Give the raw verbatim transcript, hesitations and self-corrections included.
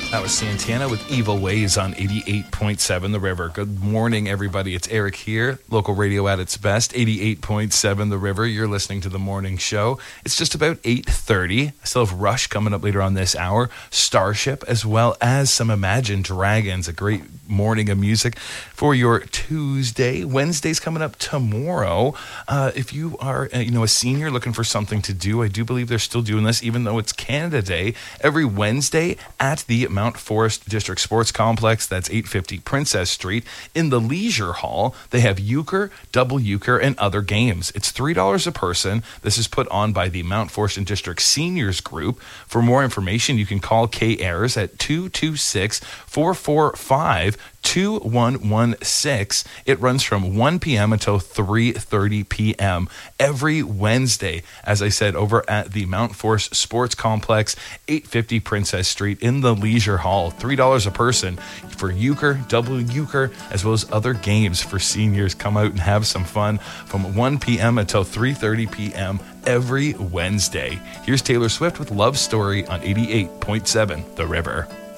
That was Santana with Evil Ways on eighty-eight point seven The River. Good morning, everybody. It's Eric here. Local radio at its best, eighty-eight point seven The River. You're listening to The Morning Show. It's just about eight thirty. I still have Rush coming up later on this hour, Starship, as well as some Imagine Dragons, a great morning of music for your Tuesday. Wednesday's coming up tomorrow. Uh, if you are uh, you know, a senior looking for something to do, I do believe they're still doing this, even though it's Canada Day, every Wednesday at the Mount Forest District Sports Complex. That's eight fifty Princess Street. In the Leisure Hall, they have euchre, double euchre, and other games. It's three dollars a person. This is put on by the Mount Forest District Seniors Group. For more information, you can call Kay Ayers at two two six, four four five, two one one six. It runs from one p.m. until three thirty p.m. every Wednesday, as I said, over at the Mount Forest Sports Complex, eight fifty Princess Street in the Leisure Hall. three dollars a person for euchre, double euchre, as well as other games for seniors. Come out and have some fun from one p.m. until three thirty p.m. every Wednesday. Here's Taylor Swift with Love Story on eighty-eight point seven The River.